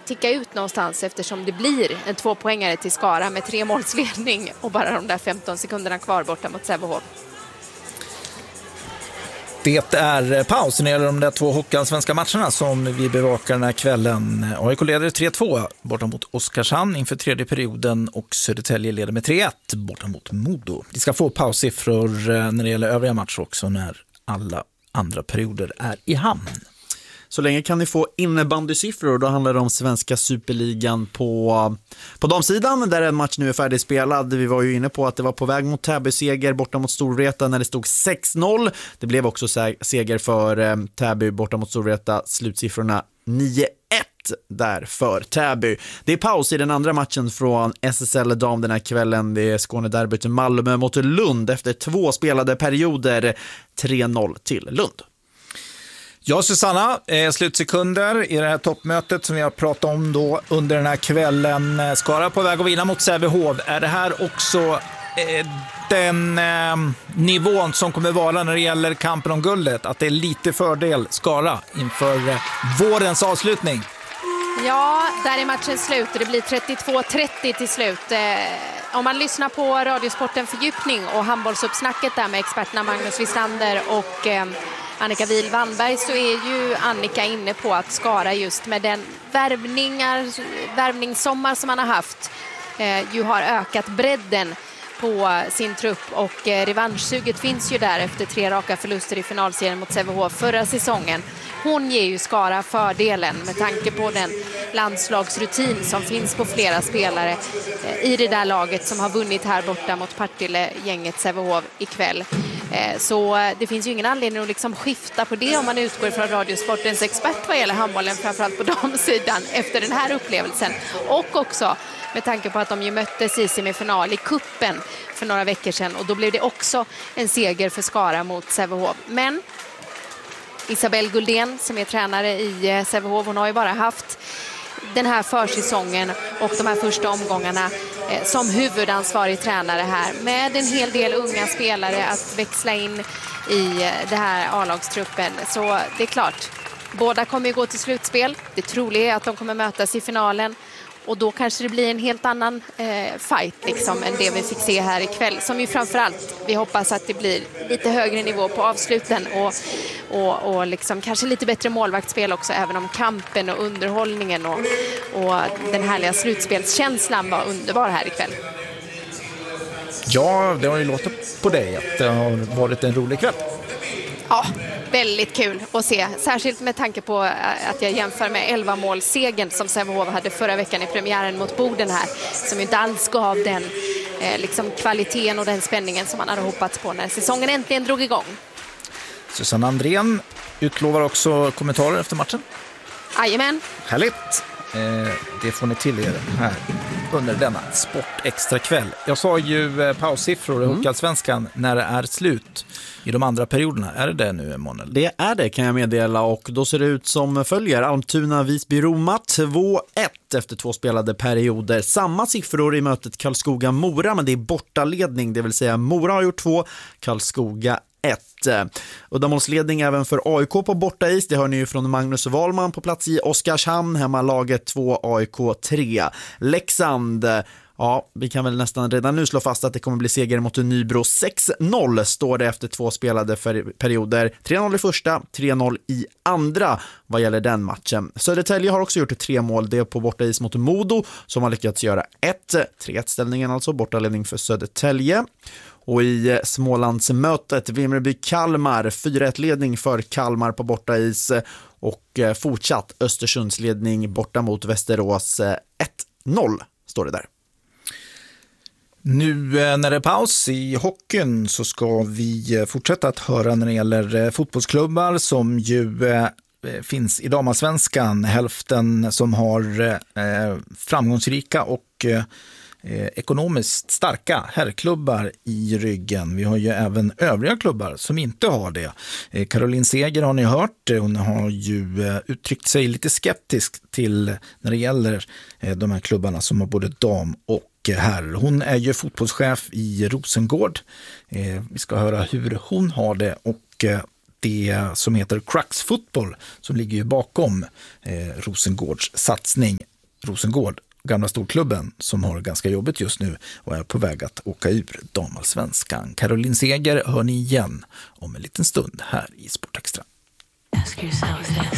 ticka ut någonstans eftersom det blir en 2-poängare till Skara med 3 målsledning och bara de där 15 sekunderna kvar borta mot Sävehof. Det är paus när det gäller de där 2 hockeyallsvenska matcherna som vi bevakar den här kvällen. AIK leder 3-2 borta mot Oskarshamn inför tredje perioden och Södertälje leder med 3-1 borta mot Modo. Vi ska få paussiffror när det gäller övriga matcher också när alla andra perioder är i hamn. Så länge kan ni få innebandysiffror. Då handlar det om svenska superligan på damsidan där en match nu är färdigspelad. Vi var ju inne på att det var på väg mot Täby-seger borta mot Storvreta när det stod 6-0. Det blev också seger för Täby borta mot Storvreta. Slutsiffrorna 9-1 där för Täby. Det är paus i den andra matchen från SSL dam den här kvällen. Det är Skånederbyt Malmö mot Lund efter 2 spelade perioder. 3-0 till Lund. Ja, Susanna, slutsekunder i det här toppmötet som vi har pratat om då under den här kvällen. Skara på väg att vinna mot Sävehof. Är det här också den nivån som kommer vara när det gäller kampen om guldet? Att det är lite fördel Skara inför vårens avslutning? Ja, där är matchen slut. Det blir 32-30 till slut. Om man lyssnar på Radiosporten Fördjupning och handbollsuppsnacket där med experterna Magnus Wislander och Annika Wihl-Wannberg så är ju Annika inne på att Skara just med den värvningssommar som man har haft ju har ökat bredden på sin trupp och revanschsuget finns ju där efter 3 raka förluster i finalserien mot Sävehof förra säsongen. Hon ger ju Skara fördelen med tanke på den landslagsrutin som finns på flera spelare i det där laget som har vunnit här borta mot Partille-gänget Sävehof ikväll. Så det finns ju ingen anledning att liksom skifta på det om man utgår från Radiosportens expert vad gäller handbollen, framförallt på damsidan efter den här upplevelsen. Och också med tanke på att de ju möttes i semifinal i kuppen för några veckor sedan och då blev det också en seger för Skara mot Sävehof. Men Isabelle Guldén som är tränare i Sävehof, hon har ju bara haft den här försäsongen och de här första omgångarna som huvudansvarig tränare här med en hel del unga spelare att växla in i det här A-lagstruppen. Så det är klart, båda kommer ju gå till slutspel. Det troliga är att de kommer mötas i finalen. Och då kanske det blir en helt annan fight liksom, än det vi fick se här ikväll. Som ju framförallt, vi hoppas att det blir lite högre nivå på avsluten och liksom, kanske lite bättre målvaktsspel också. Även om kampen och underhållningen och den härliga slutspelskänslan var underbar här ikväll. Ja, det har ju låtit på dig att det har varit en rolig kväll. Ja, väldigt kul att se. Särskilt med tanke på att jag jämför med 11-målsegern som Sävehof hade förra veckan i premiären mot Boden här. Som inte alls gav den liksom kvaliteten och den spänningen som man hade hoppats på när säsongen äntligen drog igång. Susanne Andrén utlovar också kommentarer efter matchen. Jajamän. Härligt. Det får ni till er här under denna sportextra kväll. Jag sa ju paussiffror i Hockeyallsvenskan när det är slut i de andra perioderna. Är det nu, Emanuel? Det är det, kan jag meddela, och då ser det ut som följer. Almtuna, Visby, Roma 2-1 efter 2 spelade perioder. Samma siffror i mötet Karlskoga-Mora, men det är bortaledning, det vill säga Mora har gjort 2, Karlskoga 1. Uddamålsledning även för AIK på bortais. Det hör ni ju från Magnus Wahlman på plats i Oskarshamn. Hemmalaget 2, AIK 3. Leksand, ja, vi kan väl nästan redan nu slå fast att det kommer bli seger mot Nybro. 6-0 står det efter 2 spelade perioder. 3-0 i första, 3-0 i andra vad gäller den matchen. Södertälje har också gjort 3 mål. Det är på bortais mot Modo som har lyckats göra 3-1-ställningen, alltså bortaledning för Södertälje. Och i Smålandsmötet Vimmerby-Kalmar 4-1-ledning för Kalmar på bortais och fortsatt Östersundsledning borta mot Västerås 1-0 står det där. Nu när det är paus i hockeyn så ska vi fortsätta att höra när det gäller fotbollsklubbar som ju finns i damallsvenskan. Hälften som har framgångsrika och ekonomiskt starka herrklubbar i ryggen. Vi har ju även övriga klubbar som inte har det. Caroline Seger har ni hört. Hon har ju uttryckt sig lite skeptiskt till när det gäller de här klubbarna som har både dam och herr. Hon är ju fotbollschef i Rosengård. Vi ska höra hur hon har det och det som heter Crux Fotboll som ligger ju bakom Rosengårds satsning Rosengård, gamla storklubben, som har ganska jobbigt just nu och är på väg att åka ur damallsvenskan. Caroline Seger hör ni igen om en liten stund här i Sportextra. Ask yourself this.